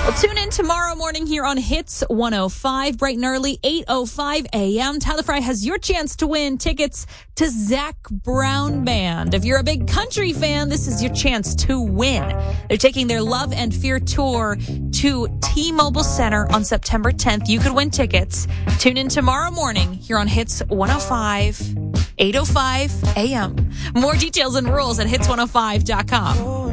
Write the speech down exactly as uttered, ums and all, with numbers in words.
Well, tune in tomorrow morning here on Hits one oh five, bright and early, eight oh five a.m. Tyler Fry has your chance to win tickets to Zac Brown Band. If you're a big country fan, this is your chance to win. They're taking their Love and Fear tour to T-Mobile Center on September tenth. You could win tickets. Tune in tomorrow morning here on Hits one oh five, eight oh five a.m. More details and rules at hits one oh five dot com.